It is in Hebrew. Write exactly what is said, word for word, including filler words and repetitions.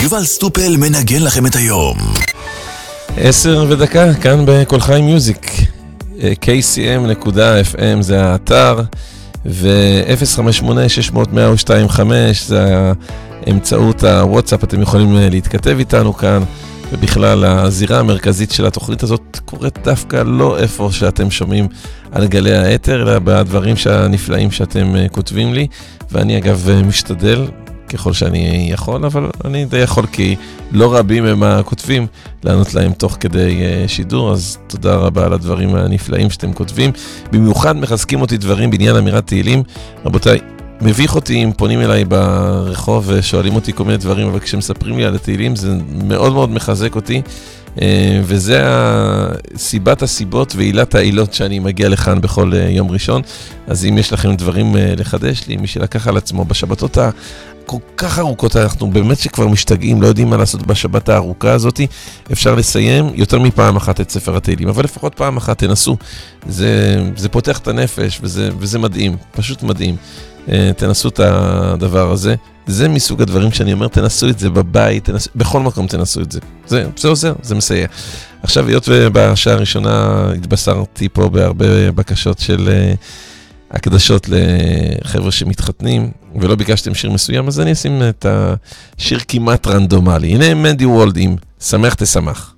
יובל סטופל מנגן לכם את היום. עשר ודקה, כאן בכל חי מיוזיק. קיי סי אם נקודה אף אם זה האתר, ו-אפס חמש שמונה שש מאות מאה שתיים חמש זה האמצעות הוואטסאפ, אתם יכולים להתכתב איתנו כאן, ובכלל הזירה המרכזית של התוכנית הזאת קורית דווקא לא איפה שאתם שומעים על גלי האתר, אלא בדברים הנפלאים שאתם כותבים לי, ואני אגב משתדל ככל שאני יכול, אבל אני די יכול כי לא רבים הם הכותבים לענות להם תוך כדי שידור, אז תודה רבה על הדברים הנפלאים שאתם כותבים. במיוחד מחזקים אותי דברים בעניין אמירת תהילים. רבותיי, מביך אותי אם פונים אליי ברחוב ושואלים אותי כל מיני דברים, אבל כשמספרים לי על התהילים זה מאוד מאוד מחזק אותי, וזה סיבת הסיבות ועילת העילות שאני מגיע לכאן בכל יום ראשון. אז אם יש לכם דברים לחדש לי, מי שלקח על עצמו בשבתות כל כך ארוכות, אנחנו באמת שכבר משתגעים, לא יודעים מה לעשות בשבת הארוכה הזאת, אפשר לסיים יותר מפעם אחת את ספר התהילים, אבל לפחות פעם אחת תנסו, זה, זה פותח את הנפש, וזה, וזה מדהים, פשוט מדהים. תנסו את הדבר הזה, זה מסוג הדברים שאני אומר, תנסו את זה בבית, תנסו, בכל מקום תנסו את זה, זה, זה עוזר, זה מסייע. עכשיו, היות ובשעה הראשונה התבשרתי פה בהרבה בקשות של הקדשות לחבר'ה שמתחתנים, ולא ביקשתם שיר מסוים, אז אני אשים את השיר כמעט רנדומלי. הנה מנדי וולד עם שמח תשמח.